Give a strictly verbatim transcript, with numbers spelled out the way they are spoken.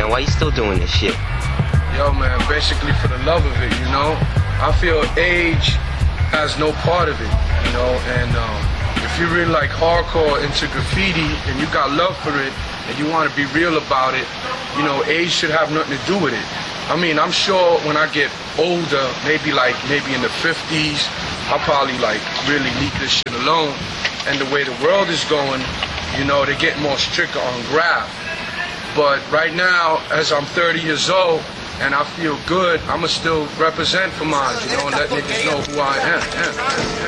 man? Why you still doing this shit? Yo, man, basically for the love of it, you know? I feel age has no part of it, you know? And um, if you're really like hardcore into graffiti and you got love for it and you want to be real about it, you know, age should have nothing to do with it. I mean, I'm sure when I get older, maybe like maybe in the fifties, I'll probably like really leave this shit alone. And the way the world is going, you know, they get more stricter on graft. But right now, as I'm thirty years old, and I feel good, I'ma still represent for mine, you know, and let niggas know who I am. am.